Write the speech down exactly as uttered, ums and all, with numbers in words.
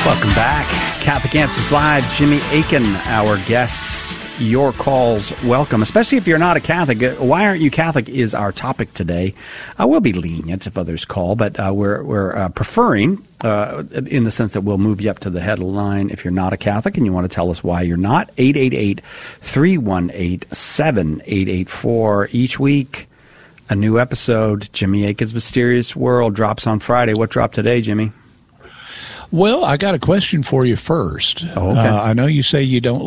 Welcome back. Catholic Answers Live. Jimmy Akin, our guest. Your calls welcome, especially if you're not a Catholic. Why aren't you Catholic is our topic today. Uh, we'll be lenient if others call, but uh, we're, we're uh, preferring, uh, in the sense that we'll move you up to the head of the line if you're not a Catholic and you want to tell us why you're not. eight eight eight, three one eight, seven eight eight four. Each week, a new episode. Jimmy Akin's Mysterious World drops on Friday. What dropped today, Jimmy? Well, I got a question for you first. Oh, okay. uh, I know you say you don't